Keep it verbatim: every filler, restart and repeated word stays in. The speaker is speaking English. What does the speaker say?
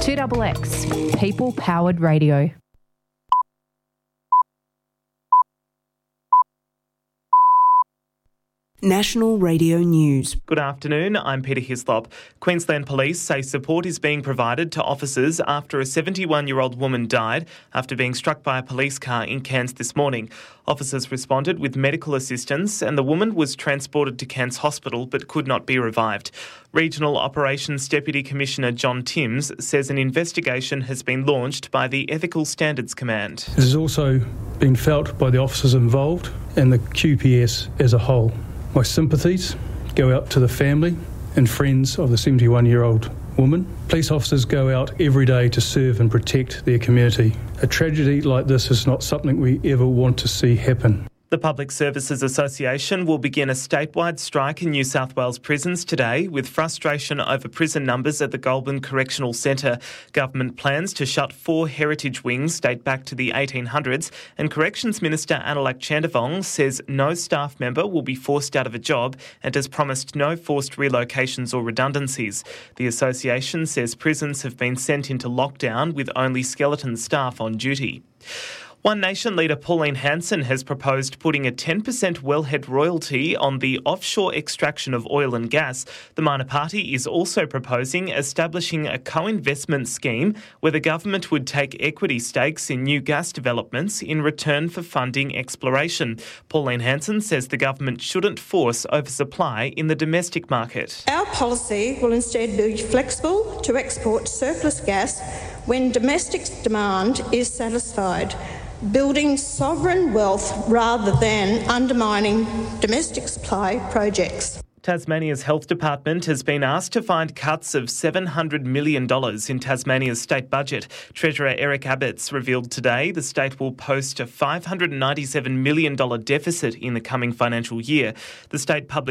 two X X, people-powered radio. National Radio News. Good afternoon, I'm Peter Hislop. Queensland Police say support is being provided to officers after a seventy-one-year-old woman died after being struck by a police car in Cairns this morning. Officers responded with medical assistance and the woman was transported to Cairns Hospital but could not be revived. Regional Operations Deputy Commissioner John Timms says an investigation has been launched by the Ethical Standards Command. It has also been felt by the officers involved and the Q P S as a whole. My sympathies go out to the family and friends of the seventy-one-year-old woman. Police officers go out every day to serve and protect their community. A tragedy like this is not something we ever want to see happen. The Public Services Association will begin a statewide strike in New South Wales prisons today with frustration over prison numbers at the Goulburn Correctional Centre. Government plans to shut four heritage wings date back to the eighteen hundreds and Corrections Minister Analak Chandavong says no staff member will be forced out of a job and has promised no forced relocations or redundancies. The association says prisons have been sent into lockdown with only skeleton staff on duty. One Nation leader Pauline Hanson has proposed putting a ten percent wellhead royalty on the offshore extraction of oil and gas. The minor party is also proposing establishing a co-investment scheme where the government would take equity stakes in new gas developments in return for funding exploration. Pauline Hanson says the government shouldn't force oversupply in the domestic market. Our policy will instead be flexible to export surplus gas when domestic demand is satisfied, building sovereign wealth rather than undermining domestic supply projects. Tasmania's Health Department has been asked to find cuts of seven hundred million dollars in Tasmania's state budget. Treasurer Eric Abetz revealed today the state will post a five hundred ninety-seven million dollars deficit in the coming financial year. The state public